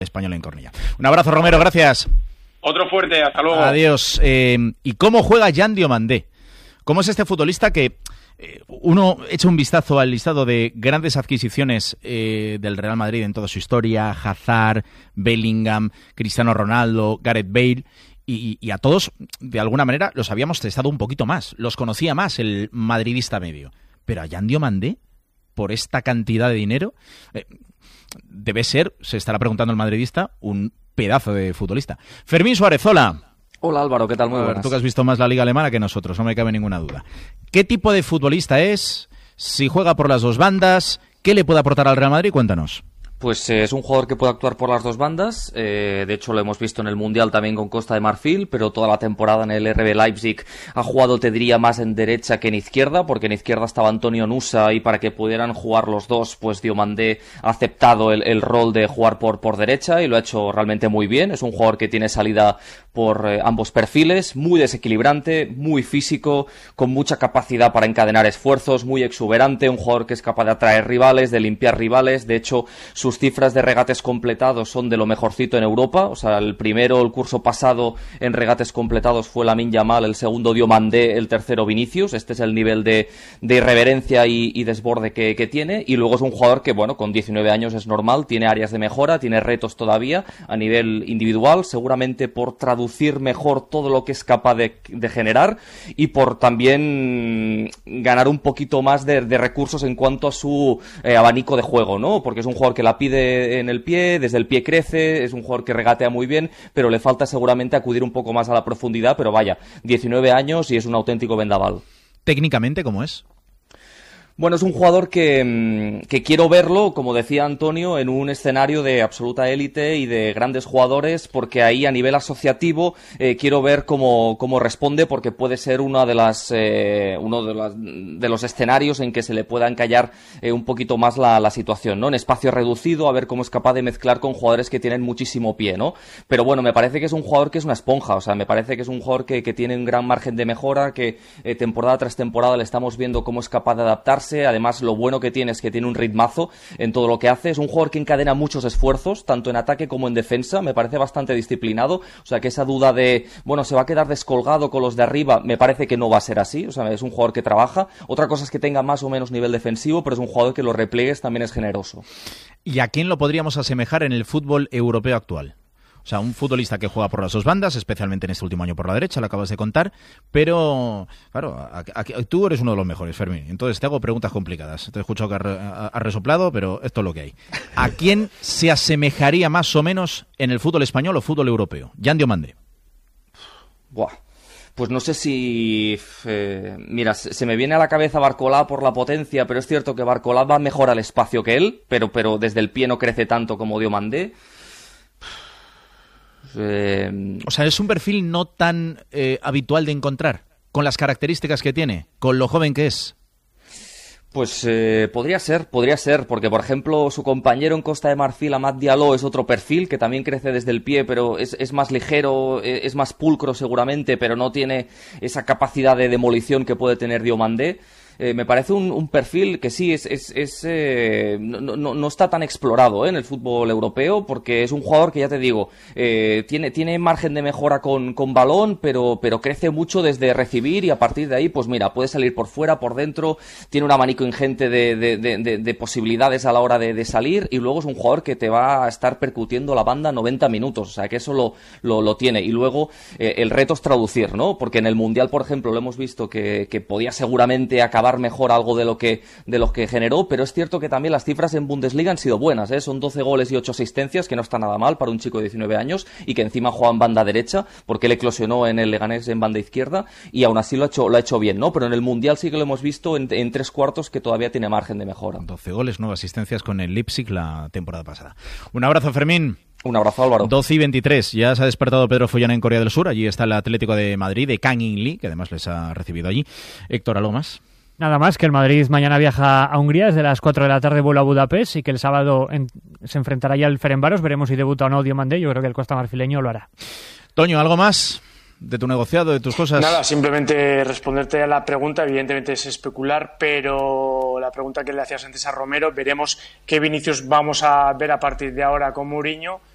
Español en Cornellá. Un abrazo, Romero, gracias. Otro fuerte, hasta luego. Adiós. ¿Y cómo juega Jan Diomandé? ¿Cómo es este futbolista que uno echa un vistazo al listado de grandes adquisiciones del Real Madrid en toda su historia? Hazard, Bellingham, Cristiano Ronaldo, Gareth Bale, y a todos, de alguna manera, los habíamos testado un poquito más, los conocía más el madridista medio. Pero a Jan Diomandé, por esta cantidad de dinero, debe ser, se estará preguntando el madridista, un pedazo de futbolista. Fermín Suárez, hola. Hola Álvaro, ¿qué tal? Muy buenas. Tú que has visto más la liga alemana que nosotros, no me cabe ninguna duda. ¿Qué tipo de futbolista es? Si juega por las dos bandas, ¿qué le puede aportar al Real Madrid? Cuéntanos. Pues es un jugador que puede actuar por las dos bandas, de hecho lo hemos visto en el Mundial también con Costa de Marfil, pero toda la temporada en el RB Leipzig ha jugado, te diría, más en derecha que en izquierda, porque en izquierda estaba Antonio Nusa y para que pudieran jugar los dos, pues Diomandé ha aceptado el rol de jugar por derecha y lo ha hecho realmente muy bien. Es un jugador que tiene salida por ambos perfiles, muy desequilibrante, muy físico, con mucha capacidad para encadenar esfuerzos, muy exuberante, un jugador que es capaz de atraer rivales, de limpiar rivales. De hecho, sus cifras de regates completados son de lo mejorcito en Europa. O sea, el curso pasado en regates completados fue Lamine Yamal, el segundo Diomandé, el tercero Vinicius. Este es el nivel de irreverencia y desborde que tiene. Y luego es un jugador que, bueno, con 19 años es normal, tiene áreas de mejora, tiene retos todavía a nivel individual, seguramente por traducir mejor todo lo que es capaz de generar y por también ganar un poquito más de recursos en cuanto a su abanico de juego, ¿no? Porque es un jugador que la pide en el pie, desde el pie crece, es un jugador que regatea muy bien, pero le falta seguramente acudir un poco más a la profundidad, pero vaya, 19 años y es un auténtico vendaval. ¿Técnicamente cómo es? Bueno, es un jugador que quiero verlo, como decía Antonio, en un escenario de absoluta élite y de grandes jugadores, porque ahí a nivel asociativo quiero ver cómo responde, porque puede ser uno de los escenarios en que se le pueda encallar un poquito más la situación, ¿no? En espacio reducido, a ver cómo es capaz de mezclar con jugadores que tienen muchísimo pie, ¿no? Pero bueno, me parece que es un jugador que es una esponja, o sea, me parece que es un jugador que tiene un gran margen de mejora, que temporada tras temporada le estamos viendo cómo es capaz de adaptarse. Además, lo bueno que tiene es que tiene un ritmazo en todo lo que hace. Es un jugador que encadena muchos esfuerzos, tanto en ataque como en defensa. Me parece bastante disciplinado. O sea, que esa duda de, bueno, se va a quedar descolgado con los de arriba, me parece que no va a ser así. O sea, es un jugador que trabaja. Otra cosa es que tenga más o menos nivel defensivo, pero es un jugador que los repliegues también es generoso. ¿Y a quién lo podríamos asemejar en el fútbol europeo actual? O sea, un futbolista que juega por las dos bandas, especialmente en este último año por la derecha, lo acabas de contar, pero, claro, tú eres uno de los mejores, Fermín. Entonces te hago preguntas complicadas. Te he escuchado que has resoplado, pero esto es lo que hay. ¿A quién se asemejaría más o menos en el fútbol español o fútbol europeo? Jan Diomandé. Buah. Pues no sé si... mira, se me viene a la cabeza Barcolá por la potencia, pero es cierto que Barcolá va mejor al espacio que él, pero desde el pie no crece tanto como Diomandé. O sea, es un perfil no tan habitual de encontrar, con las características que tiene, con lo joven que es. Pues podría ser, porque por ejemplo su compañero en Costa de Marfil, Amad Diallo, es otro perfil que también crece desde el pie, pero es más ligero, es más pulcro seguramente, pero no tiene esa capacidad de demolición que puede tener Diomandé. Me parece un perfil que sí no está tan explorado en el fútbol europeo, porque es un jugador que, ya te digo, tiene margen de mejora con balón, pero crece mucho desde recibir y a partir de ahí, pues mira, puede salir por fuera, por dentro, tiene un abanico ingente de posibilidades a la hora de salir, y luego es un jugador que te va a estar percutiendo la banda 90 minutos, o sea que eso lo tiene. Y luego el reto es traducir, ¿no? Porque en el Mundial, por ejemplo, lo hemos visto que podía seguramente acabar mejor algo de lo que generó, pero es cierto que también las cifras en Bundesliga han sido buenas, ¿eh? Son 12 goles y 8 asistencias, que no está nada mal para un chico de 19 años y que encima juega en banda derecha, porque él eclosionó en el Leganés en banda izquierda y aún así lo ha hecho bien, ¿no? Pero en el Mundial sí que lo hemos visto en 3/4 que todavía tiene margen de mejora. 12 goles, 9 asistencias con el Leipzig la temporada pasada. Un abrazo, Fermín. Un abrazo, Álvaro. 12:23. Ya se ha despertado Pedro Follán en Corea del Sur. Allí está el Atlético de Madrid, de Kang In Lee, que además les ha recibido allí. Héctor, ¿algo más? Nada más, que el Madrid mañana viaja a Hungría, desde las 4 de la tarde vuela a Budapest y que el sábado se enfrentará ya al Ferencváros. Veremos si debuta o no Diomandé. Yo creo que el costa marfileño lo hará. Toño, ¿algo más de tu negociado, de tus cosas? Nada, simplemente responderte a la pregunta. Evidentemente es especular, pero la pregunta que le hacías antes a Romero, veremos qué Vinicius vamos a ver a partir de ahora con Mourinho.